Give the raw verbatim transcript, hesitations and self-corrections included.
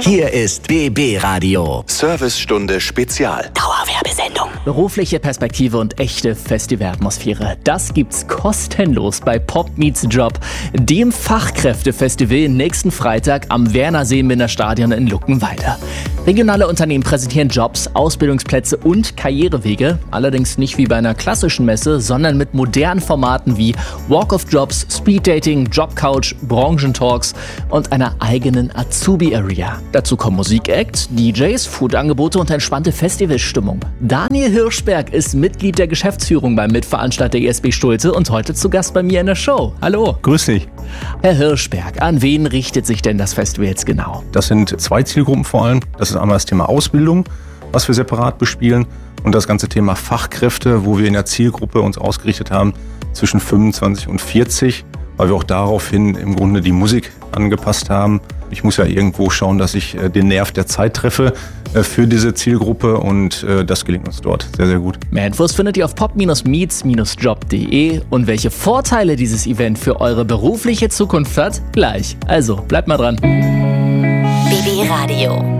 Hier ist B B Radio. Servicestunde Spezial. Dauerwerbesendung. Berufliche Perspektive und echte Festivalatmosphäre. Das gibt's kostenlos bei Pop Meets Job, dem Fachkräftefestival nächsten Freitag am Werner-Seenbinder Stadion in Luckenwalde. Regionale Unternehmen präsentieren Jobs, Ausbildungsplätze und Karrierewege. Allerdings nicht wie bei einer klassischen Messe, sondern mit modernen Formaten wie Walk of Jobs, Speeddating, Jobcouch, Branchentalks und einer eigenen Azubi-Area. Dazu kommen Musikacts, D Js, Foodangebote und entspannte Festivalstimmung. Daniel Hirschberg ist Mitglied der Geschäftsführung beim Mitveranstalter E S B Stulte und heute zu Gast bei mir in der Show. Hallo. Grüß dich. Herr Hirschberg, an wen richtet sich denn das Festival jetzt genau? Das sind zwei Zielgruppen vor allem. Das ist einmal das Thema Ausbildung, was wir separat bespielen, und das ganze Thema Fachkräfte, wo wir in der Zielgruppe uns ausgerichtet haben zwischen fünfundzwanzig und vierzig, weil wir auch daraufhin im Grunde die Musik angepasst haben. Ich muss ja irgendwo schauen, dass ich den Nerv der Zeit treffe für diese Zielgruppe, und das gelingt uns dort sehr, sehr gut. Mehr Infos findet ihr auf pop Bindestrich meets Bindestrich job punkt de und welche Vorteile dieses Event für eure berufliche Zukunft hat, gleich. Also bleibt mal dran. B B Radio.